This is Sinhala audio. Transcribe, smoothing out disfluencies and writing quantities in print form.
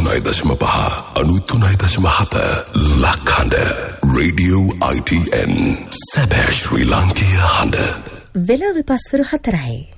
93.5 93.7 ලක්හඬ Radio ITN සැබෑ ශ්‍රී ලාංකීය හඬ. වෙලාව පස්වරු 4යි.